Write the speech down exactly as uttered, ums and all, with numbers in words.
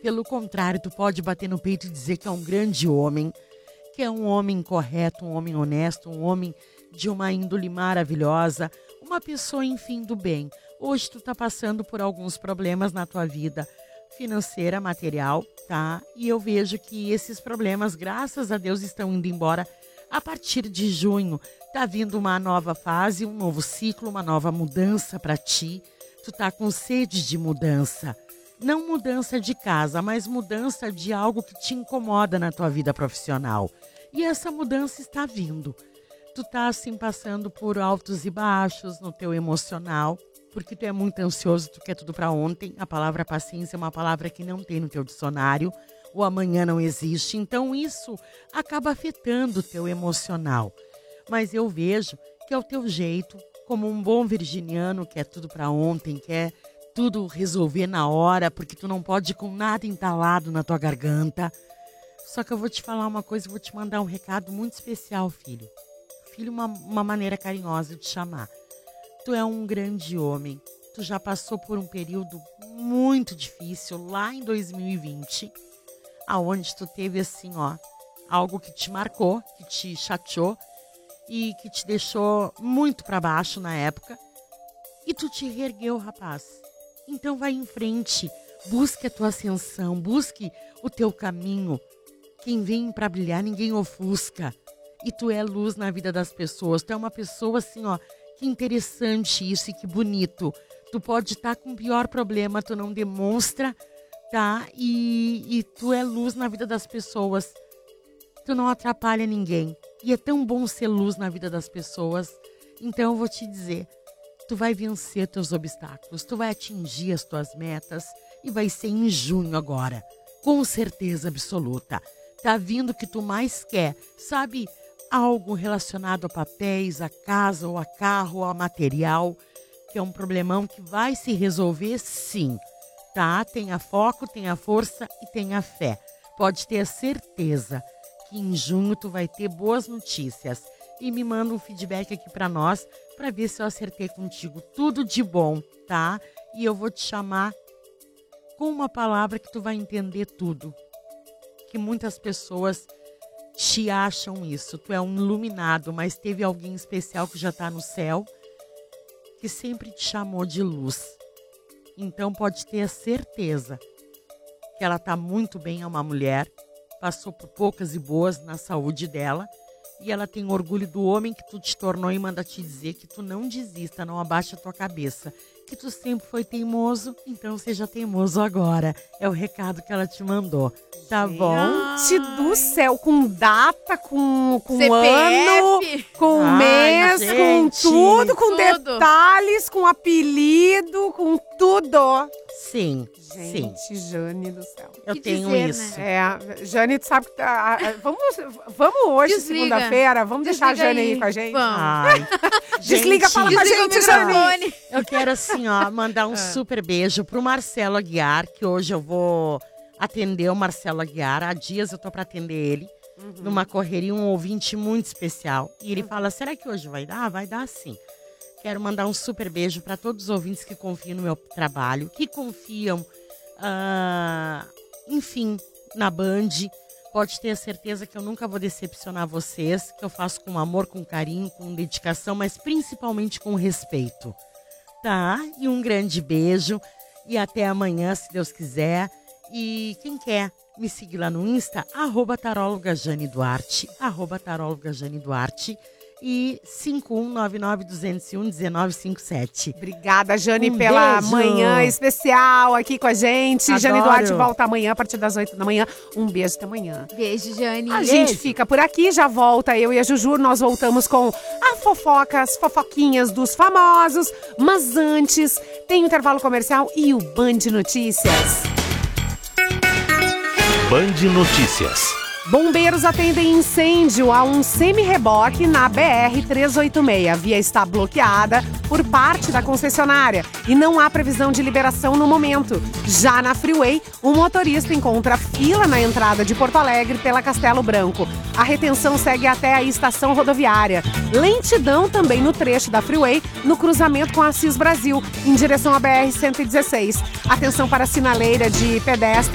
Pelo contrário, tu pode bater no peito e dizer que é um grande homem, que é um homem correto, um homem honesto, um homem de uma índole maravilhosa, uma pessoa, enfim, do bem. Hoje tu tá passando por alguns problemas na tua vida financeira, material, tá? E eu vejo que esses problemas, graças a Deus, estão indo embora. A partir de junho, tá vindo uma nova fase, um novo ciclo, uma nova mudança para ti. Tu tá com sede de mudança. Não mudança de casa, mas mudança de algo que te incomoda na tua vida profissional. E essa mudança está vindo. Tu tá assim passando por altos e baixos no teu emocional, porque tu é muito ansioso, tu quer tudo para ontem. A palavra paciência é uma palavra que não tem no teu dicionário. O amanhã não existe. Então isso acaba afetando o teu emocional. Mas eu vejo que é o teu jeito, como um bom virginiano, quer tudo para ontem, quer tudo resolver na hora, porque tu não pode ir com nada entalado na tua garganta. Só que eu vou te falar uma coisa, vou te mandar um recado muito especial, filho. Filho, uma, uma maneira carinhosa de chamar. Tu é um grande homem. Tu já passou por um período muito difícil lá em dois mil e vinte, aonde tu teve assim, ó, algo que te marcou, que te chateou e que te deixou muito para baixo na época. E tu te reergueu, rapaz. Então vai em frente, busque a tua ascensão, busque o teu caminho. Quem vem para brilhar, ninguém ofusca. E tu é luz na vida das pessoas. Tu é uma pessoa assim, ó, que interessante isso e que bonito. Tu pode estar com o pior problema, tu não demonstra, tá? E, e tu é luz na vida das pessoas. Tu não atrapalha ninguém. E é tão bom ser luz na vida das pessoas. Então eu vou te dizer, tu vai vencer teus obstáculos, tu vai atingir as tuas metas e vai ser em junho agora, com certeza absoluta. Tá vindo o que tu mais quer, sabe? Algo relacionado a papéis, a casa, ou a carro, ou a material, que é um problemão que vai se resolver sim, tá? Tenha foco, tenha força e tenha fé. Pode ter a certeza que em junho tu vai ter boas notícias. E me manda um feedback aqui pra nós, pra ver se eu acertei contigo. Tudo de bom, tá? E eu vou te chamar com uma palavra que tu vai entender tudo. Que muitas pessoas te acham isso. Tu é um iluminado, mas teve alguém especial que já tá no céu, que sempre te chamou de luz. Então pode ter a certeza que ela tá muito bem, é uma mulher, passou por poucas e boas na saúde dela, e ela tem orgulho do homem que tu te tornou e manda te dizer que tu não desista, não abaixa a tua cabeça. Que tu sempre foi teimoso, então seja teimoso agora. É o recado que ela te mandou. Tá bom? Gente do céu, com data, com, com C P F. ano, com Ai, mês, gente. com tudo, com Tudo. detalhes, com apelido, com tudo. Sim, sim. Gente, Jane do céu. Eu Que tenho dizer, isso. É, Jane, tu sabe que tá, a- a- vamos, vamos hoje, Desliga. segunda-feira, vamos deixar a Desliga Jane aí aí. com a gente. Vamos. Ai, Desliga, gente, fala com a Desliga o gente, Jane. microfone. eu quero assim, ó, mandar um super beijo pro Marcelo Aguiar, que hoje eu vou atender o Marcelo Aguiar. Há dias eu tô pra atender ele, numa correria, um ouvinte muito especial. E ele fala, será que hoje vai dar? Vai dar sim. Quero mandar um super beijo para todos os ouvintes que confiam no meu trabalho, que confiam, ah, enfim, na Band. Pode ter a certeza que eu nunca vou decepcionar vocês, que eu faço com amor, com carinho, com dedicação, mas principalmente com respeito. Tá? E um grande beijo e até amanhã, se Deus quiser. E quem quer me seguir lá no Insta, arroba taróloga Jane Duarte, arroba taróloga Jane Duarte e cinco um nove nove, dois zero um, um nove cinco sete. Obrigada, Jane, Um pela beijo. manhã especial aqui com a gente. Adoro. Jane Duarte volta amanhã, a partir das oito da manhã. Um beijo até amanhã. Beijo, Jane. A Beijo. gente fica por aqui, já volta eu e a Juju. Nós voltamos com a fofoca, as fofoquinhas dos famosos. Mas antes, tem o intervalo comercial e o Band Notícias. Band Notícias. Bombeiros atendem incêndio a um semi-reboque na B R trezentos e oitenta e seis. A via está bloqueada por parte da concessionária e não há previsão de liberação no momento. Já na Freeway, o motorista encontra fila na entrada de Porto Alegre pela Castelo Branco. A retenção segue até a estação rodoviária. Lentidão também no trecho da Freeway, no cruzamento com a Assis Brasil, em direção à B R cento e dezesseis. Atenção para a sinaleira de pedestres